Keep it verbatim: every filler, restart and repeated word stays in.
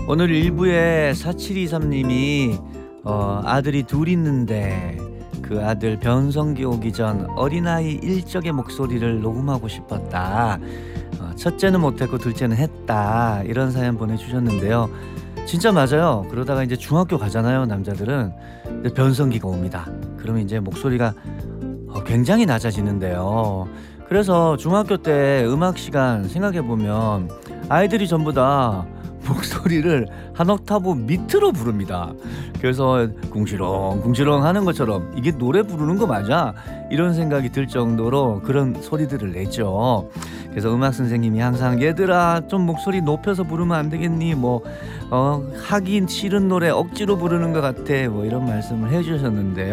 오늘 일부에 사칠이삼님이 어, 아들이 둘 있는데 그 아들 변성기 오기 전 어린아이 일적의 목소리를 녹음하고 싶었다. 어, 첫째는 못했고 둘째는 했다. 이런 사연 보내주셨는데요. 진짜 맞아요. 그러다가 이제 중학교 가잖아요. 남자들은 이제 변성기가 옵니다. 그러면 이제 목소리가 어, 굉장히 낮아지는데요. 그래서 중학교 때 음악 시간 생각해보면 아이들이 전부 다 목소리를 한 옥타브 밑으로 부릅니다. 그래서 궁시렁 궁시렁 하는 것처럼 이게 노래 부르는 거 맞아? 이런 생각이 들 정도로 그런 소리들을 내죠. 그래서 음악 선생님이 항상 얘들아 좀 목소리 높여서 부르면 안 되겠니? 뭐 어, 하기 싫은 노래 억지로 부르는 것 같아. 뭐 이런 말씀을 해주셨는데요.